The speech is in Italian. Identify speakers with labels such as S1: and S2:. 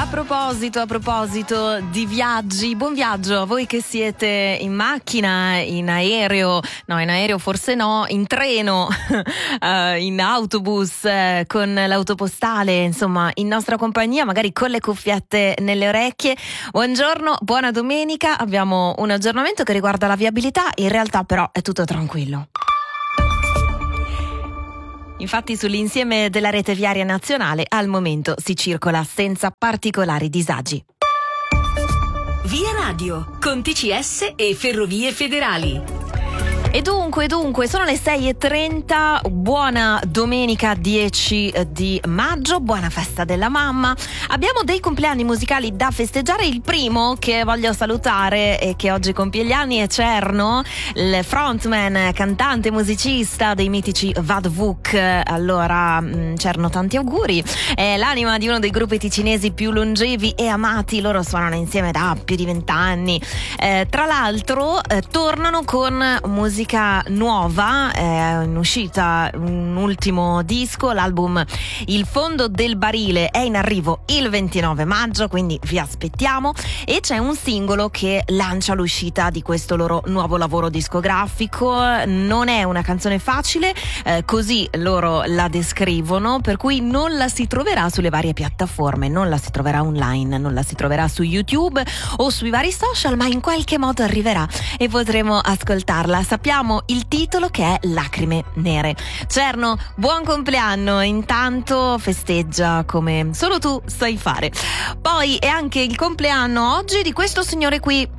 S1: A proposito di viaggi, buon viaggio a voi che siete in macchina, in aereo, no, in aereo forse no, in treno, in autobus, con l'autopostale, insomma, in nostra compagnia, magari con le cuffiette nelle orecchie. Buongiorno, buona domenica, abbiamo un aggiornamento che riguarda la viabilità, in realtà però è tutto tranquillo. Infatti sull'insieme della rete viaria nazionale al momento si circola senza particolari disagi.
S2: Via Radio, con TCS e Ferrovie Federali.
S1: E dunque, sono le 6:30, buona domenica 10 di maggio, buona festa della mamma. Abbiamo dei compleanni musicali da festeggiare. Il primo che voglio salutare e che oggi compie gli anni è Cerno, il frontman, cantante, musicista dei mitici Vadvuk. Allora, Cerno, tanti auguri. È l'anima di uno dei gruppi ticinesi più longevi e amati, loro suonano insieme da più di 20 anni. Tra l'altro, tornano con musica nuova, è in uscita un ultimo disco, l'album Il fondo del barile è in arrivo il 29 maggio, quindi vi aspettiamo, e c'è un singolo che lancia l'uscita di questo loro nuovo lavoro discografico. Non è una canzone facile, così loro la descrivono, per cui non la si troverà sulle varie piattaforme, non la si troverà online, non la si troverà su YouTube o sui vari social, ma in qualche modo arriverà e potremo ascoltarla. Sappiamo il titolo, che è Lacrime Nere. Cerno, buon compleanno, intanto festeggia come solo tu sai fare. Poi è anche il compleanno oggi di questo signore qui,